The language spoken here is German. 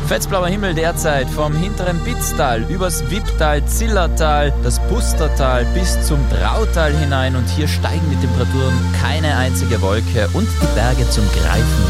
Fetzblauer Himmel derzeit vom hinteren Bitztal übers Wipptal, Zillertal, das Pustertal bis zum Drautal hinein und hier steigen die Temperaturen keine einzige Wolke und die Berge zum Greifen